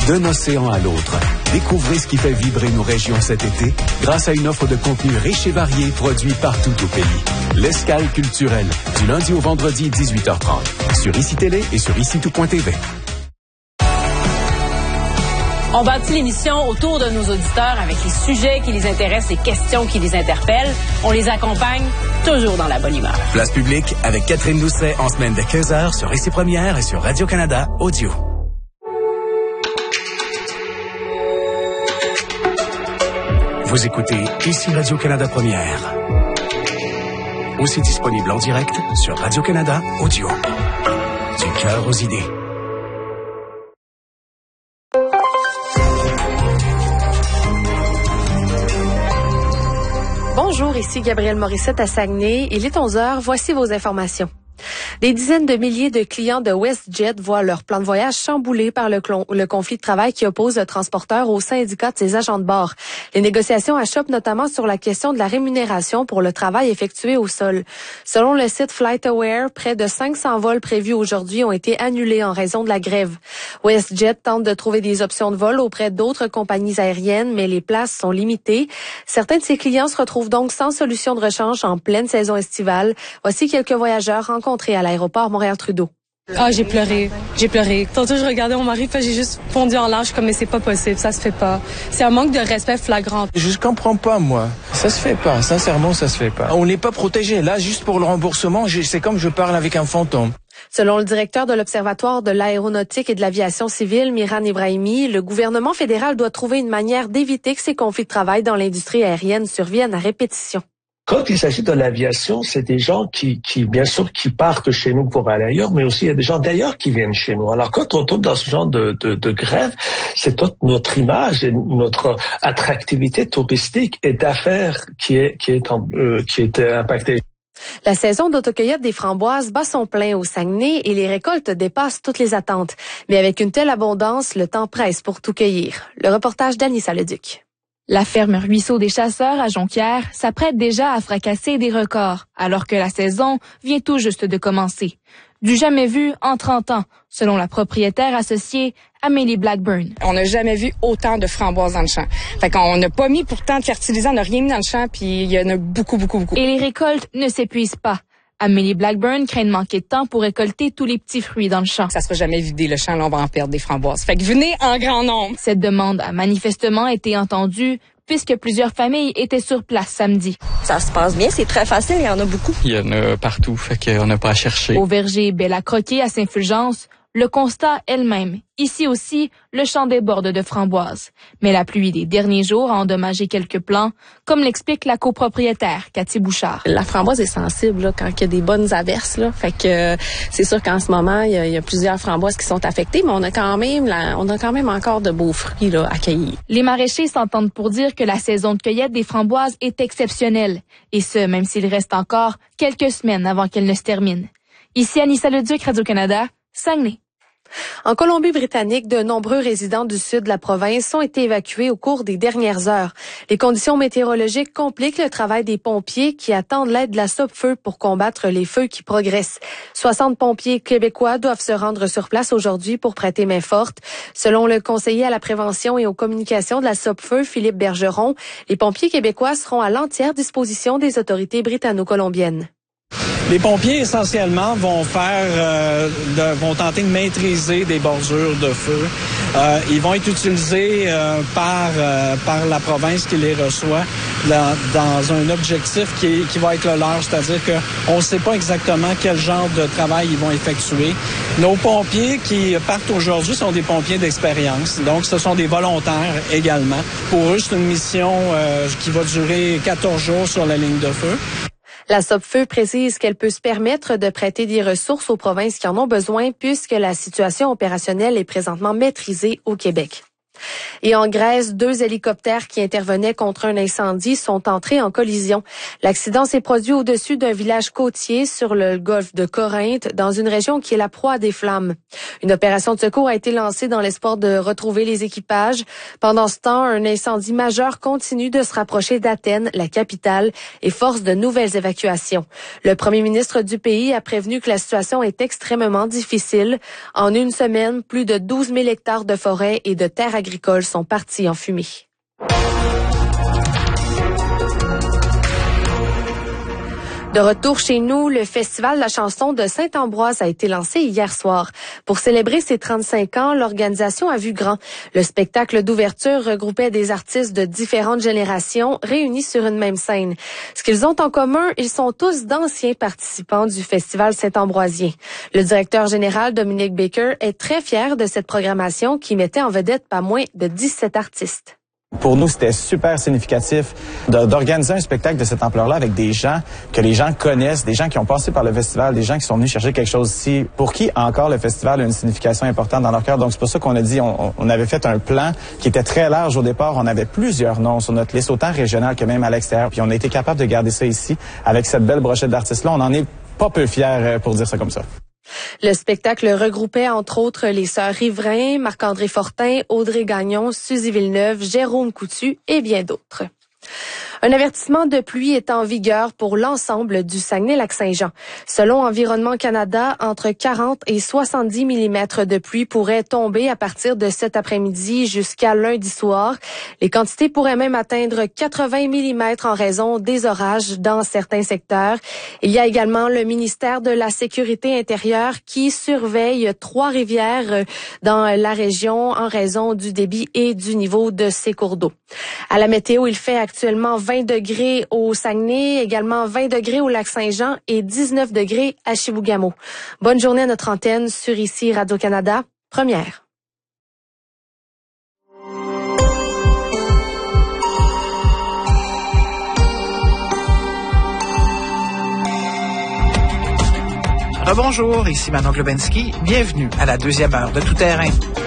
D'un océan à l'autre, découvrez ce qui fait vibrer nos régions cet été grâce à une offre de contenu riche et varié produit partout au pays. L'Escale culturelle, du lundi au vendredi 18h30, sur ICI Télé et sur ICI-Tout.tv. On bâtit l'émission autour de nos auditeurs avec les sujets qui les intéressent, les questions qui les interpellent. On les accompagne toujours dans la bonne humeur. Place publique avec Catherine Doucet en semaine de 15h sur ICI Première et sur Radio-Canada Audio. Vous écoutez ICI Radio-Canada Première. Aussi disponible en direct sur Radio-Canada Audio. Du cœur aux idées. Bonjour, ici Gabrielle Morissette à Saguenay. Il est 11h, voici vos informations. Des dizaines de milliers de clients de WestJet voient leur plan de voyage chamboulé par le conflit de travail qui oppose le transporteur au syndicat de ses agents de bord. Les négociations achoppent notamment sur la question de la rémunération pour le travail effectué au sol. Selon le site FlightAware, près de 500 vols prévus aujourd'hui ont été annulés en raison de la grève. WestJet tente de trouver des options de vol auprès d'autres compagnies aériennes, mais les places sont limitées. Certains de ses clients se retrouvent donc sans solution de rechange en pleine saison estivale. Voici quelques voyageurs rencontrés à l'aéroport Montréal-Trudeau. Ah, j'ai pleuré. Tantôt, je regardais mon mari, puis j'ai juste fondu en larmes, comme, mais c'est pas possible, ça se fait pas. C'est un manque de respect flagrant. Je comprends pas, moi. Ça se fait pas, sincèrement, ça se fait pas. On n'est pas protégé. Là, juste pour le remboursement, c'est comme je parle avec un fantôme. Selon le directeur de l'Observatoire de l'aéronautique et de l'aviation civile, Miran Ibrahimi, le gouvernement fédéral doit trouver une manière d'éviter que ces conflits de travail dans l'industrie aérienne surviennent à répétition. Quand il s'agit de l'aviation, c'est des gens qui bien sûr, qui partent chez nous pour aller ailleurs, mais aussi il y a des gens d'ailleurs qui viennent chez nous. Alors quand on tombe dans ce genre de grève, c'est toute notre image et notre attractivité touristique et d'affaires qui est impactée. La saison d'autocueillette des framboises bat son plein au Saguenay et les récoltes dépassent toutes les attentes. Mais avec une telle abondance, le temps presse pour tout cueillir. Le reportage d'Anissa Leduc. La ferme Ruisseau des Chasseurs à Jonquière s'apprête déjà à fracasser des records, alors que la saison vient tout juste de commencer. Du jamais vu en 30 ans, selon la propriétaire associée Amélie Blackburn. On n'a jamais vu autant de framboises dans le champ. Fait qu'on n'a pas mis pourtant de fertilisant, on n'a rien mis dans le champ, puis il y en a beaucoup. Et les récoltes ne s'épuisent pas. Amélie Blackburn craint de manquer de temps pour récolter tous les petits fruits dans le champ. Ça sera jamais vidé, le champ, là, on va en perdre des framboises. Fait que venez en grand nombre. Cette demande a manifestement été entendue puisque plusieurs familles étaient sur place samedi. Ça se passe bien, c'est très facile, il y en a beaucoup. Il y en a partout, fait qu'on n'a pas à chercher. Au verger Bella Croquet à Saint-Fulgence, le constat elle-même. Ici aussi, le champ déborde de framboises. Mais la pluie des derniers jours a endommagé quelques plants, comme l'explique la copropriétaire Cathy Bouchard. La framboise est sensible là, quand il y a des bonnes averses. Là. Fait que c'est sûr qu'en ce moment, il y a plusieurs framboises qui sont affectées, mais on a quand même encore de beaux fruits là, à cueillir. Les maraîchers s'entendent pour dire que la saison de cueillette des framboises est exceptionnelle. Et ce, même s'il reste encore quelques semaines avant qu'elle ne se termine. Ici Anissa Leduc, Radio-Canada, Saguenay. En Colombie-Britannique, de nombreux résidents du sud de la province ont été évacués au cours des dernières heures. Les conditions météorologiques compliquent le travail des pompiers qui attendent l'aide de la Sopfeu pour combattre les feux qui progressent. 60 pompiers québécois doivent se rendre sur place aujourd'hui pour prêter main forte. Selon le conseiller à la prévention et aux communications de la Sopfeu, Philippe Bergeron, les pompiers québécois seront à l'entière disposition des autorités britanno-colombiennes. Les pompiers, essentiellement, vont tenter de maîtriser des bordures de feu. Ils vont être utilisés par la province qui les reçoit dans un objectif qui va être le leur, c'est-à-dire qu'on ne sait pas exactement quel genre de travail ils vont effectuer. Nos pompiers qui partent aujourd'hui sont des pompiers d'expérience, donc ce sont des volontaires également. Pour eux, c'est une mission qui va durer 14 jours sur la ligne de feu. La Sopfeu précise qu'elle peut se permettre de prêter des ressources aux provinces qui en ont besoin puisque la situation opérationnelle est présentement maîtrisée au Québec. Et en Grèce, 2 hélicoptères qui intervenaient contre un incendie sont entrés en collision. L'accident s'est produit au-dessus d'un village côtier sur le golfe de Corinthe, dans une région qui est la proie des flammes. Une opération de secours a été lancée dans l'espoir de retrouver les équipages. Pendant ce temps, un incendie majeur continue de se rapprocher d'Athènes, la capitale, et force de nouvelles évacuations. Le premier ministre du pays a prévenu que la situation est extrêmement difficile. En une semaine, plus de 12 000 hectares de forêt et de terres agricoles sont partis en fumée. De retour chez nous, le Festival de la chanson de Saint-Ambroise a été lancé hier soir. Pour célébrer ses 35 ans, l'organisation a vu grand. Le spectacle d'ouverture regroupait des artistes de différentes générations réunis sur une même scène. Ce qu'ils ont en commun, ils sont tous d'anciens participants du Festival Saint-Ambroisien. Le directeur général, Dominique Baker, est très fier de cette programmation qui mettait en vedette pas moins de 17 artistes. Pour nous, c'était super significatif d'organiser un spectacle de cette ampleur-là avec des gens que les gens connaissent, des gens qui ont passé par le festival, des gens qui sont venus chercher quelque chose ici, pour qui encore le festival a une signification importante dans leur cœur. Donc c'est pour ça qu'on a dit, on avait fait un plan qui était très large au départ. On avait plusieurs noms sur notre liste, autant régional que même à l'extérieur. Puis on a été capable de garder ça ici avec cette belle brochette d'artistes-là. On en est pas peu fiers pour dire ça comme ça. Le spectacle regroupait entre autres les sœurs Riverain, Marc-André Fortin, Audrey Gagnon, Suzy Villeneuve, Jérôme Coutu et bien d'autres. Un avertissement de pluie est en vigueur pour l'ensemble du Saguenay-Lac-Saint-Jean. Selon Environnement Canada, entre 40 et 70 mm de pluie pourraient tomber à partir de cet après-midi jusqu'à lundi soir. Les quantités pourraient même atteindre 80 mm en raison des orages dans certains secteurs. Il y a également le ministère de la Sécurité intérieure qui surveille Trois-Rivières dans la région en raison du débit et du niveau de ces cours d'eau. À la météo, il fait actuellement 20 degrés au Saguenay, également 20 degrés au Lac-Saint-Jean et 19 degrés à Chibougamau. Bonne journée à notre antenne sur ici Radio-Canada, première. Bonjour, ici Manon Globensky. Bienvenue à la deuxième heure de Tout terrain.